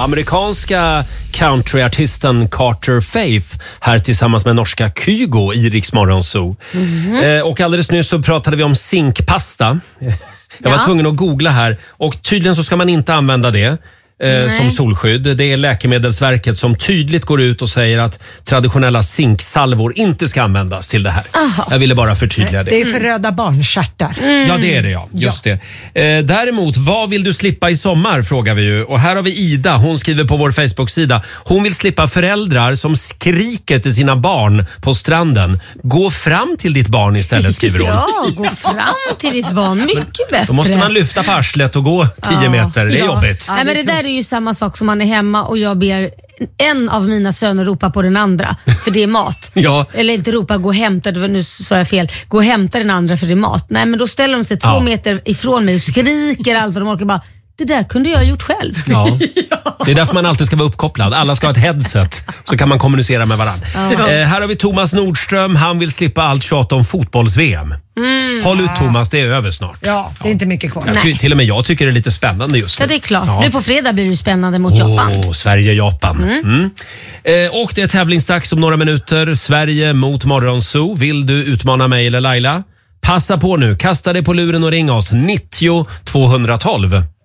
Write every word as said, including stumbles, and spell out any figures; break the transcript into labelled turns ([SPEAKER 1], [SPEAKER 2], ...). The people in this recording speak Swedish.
[SPEAKER 1] amerikanska countryartisten Carter Faith här tillsammans med norska Kygo i Rix Morgon Zoo. Mm-hmm. Eh, och alldeles nyss så pratade vi om zinkpasta. Jag var ja. tvungen att googla här och tydligen så ska man inte använda det. Eh, som solskydd. Det är Läkemedelsverket som tydligt går ut och säger att traditionella zinksalvor inte ska användas till det här. Aha. Jag ville bara förtydliga det.
[SPEAKER 2] Det är för röda barnstjärtar.
[SPEAKER 1] Mm. Ja, det är det ja. Just ja. det. Eh, däremot, vad vill du slippa i sommar, frågar vi ju. Och här har vi Ida, hon skriver på vår Facebook-sida. Hon vill slippa föräldrar som skriker till sina barn på stranden. Gå fram till ditt barn istället, skriver hon.
[SPEAKER 3] Ja, gå fram till ditt barn. Mycket bättre.
[SPEAKER 1] Då måste man lyfta på arslet och gå tio ja. meter. Det är ja. jobbigt.
[SPEAKER 3] Ja, men det där är ju samma sak som man är hemma och jag ber en av mina söner ropa på den andra för det är mat.
[SPEAKER 1] ja.
[SPEAKER 3] Eller inte ropa, gå och hämta, nu sa jag fel, gå och hämta den andra för det är mat. Nej, men då ställer de sig två ja. meter ifrån mig och skriker allt och de orkar bara, det där kunde jag ha gjort själv.
[SPEAKER 1] Ja. Det är därför man alltid ska vara uppkopplad. Alla ska ha ett headset så kan man kommunicera med varandra. Ja. Eh, här har vi Thomas Nordström. Han vill slippa allt tjat om fotbolls-V M. Mm. Håll ut Thomas, det är över snart.
[SPEAKER 2] Ja, det är inte mycket kvar.
[SPEAKER 1] Jag ty- till och med jag tycker det är lite spännande just nu.
[SPEAKER 3] Ja, det är klart. Ja. Nu på fredag blir det spännande mot
[SPEAKER 1] oh,
[SPEAKER 3] Japan.
[SPEAKER 1] Sverige-Japan. Mm. Mm. Eh, och det är tävlingsdags om några minuter. Sverige mot Morgonzoo. Vill du utmana mig eller Laila? Passa på nu. Kasta dig på luren och ring oss. nittio tvåhundratolv.